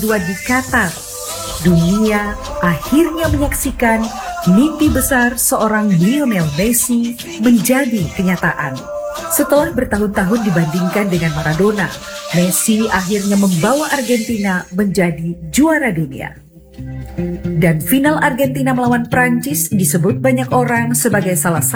di Qatar, dunia akhirnya menyaksikan mimpi besar seorang Lionel Messi menjadi kenyataan. Setelah bertahun-tahun dibandingkan dengan Maradona, Messi akhirnya membawa Argentina menjadi juara dunia. Dan final Argentina melawan Prancis disebut banyak orang sebagai salah satu